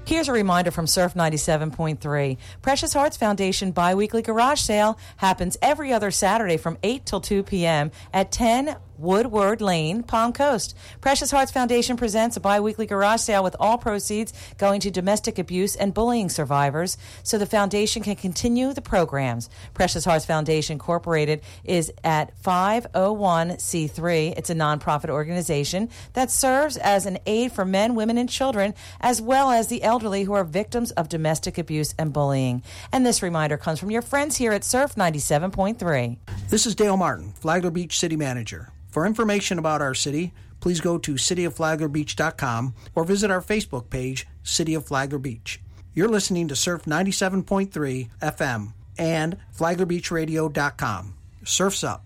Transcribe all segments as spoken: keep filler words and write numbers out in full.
Here's a reminder from Surf ninety-seven point three. Precious Hearts Foundation biweekly garage sale happens every other Saturday from eight till two p.m. at ten Woodward Lane, Palm Coast. Precious Hearts Foundation presents a biweekly garage sale with all proceeds going to domestic abuse and bullying survivors so the foundation can continue the programs. Precious Hearts Foundation Incorporated is at five oh one c three. It's a nonprofit organization that serves as an aid for men, women, and children, as well as the elderly who are victims of domestic abuse and bullying. And this reminder comes from your friends here at Surf ninety-seven point three. This is Dale Martin, Flagler Beach City Manager. For information about our city, please go to city of flagler beach dot com or visit our Facebook page, City of Flagler Beach. You're listening to Surf ninety-seven point three F M and flagler beach radio dot com. Surf's up.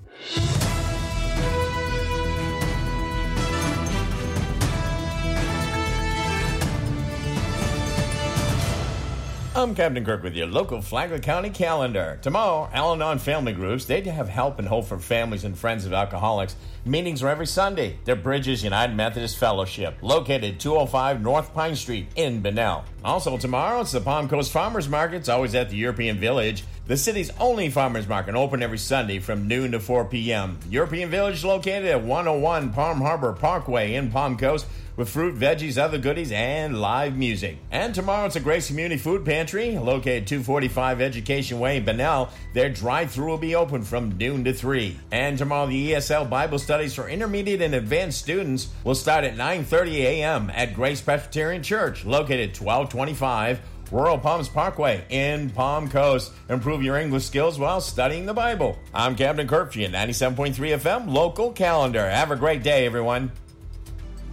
I'm Captain Kirk with your local Flagler County calendar. Tomorrow, Al-Anon family groups, they have help and hope for families and friends of alcoholics. Meetings are every Sunday. They're Bridges United Methodist Fellowship, located two oh five North Pine Street in Bunnell. Also tomorrow, it's the Palm Coast Farmers Market. It's always at the European Village. The city's only farmers market, open every Sunday from noon to four p.m. European Village located at one oh one Palm Harbor Parkway in Palm Coast, with fruit, veggies, other goodies, and live music. And tomorrow it's a Grace Community Food Pantry, located two forty-five Education Way in Bunnell. Their drive-thru will be open from noon to three. And tomorrow the E S L Bible studies for intermediate and advanced students will start at nine thirty a.m. at Grace Presbyterian Church, located twelve twenty-five Royal Palms Parkway in Palm Coast. Improve your English skills while studying the Bible. I'm Captain Kirk for your ninety-seven point three F M local calendar. Have a great day, everyone.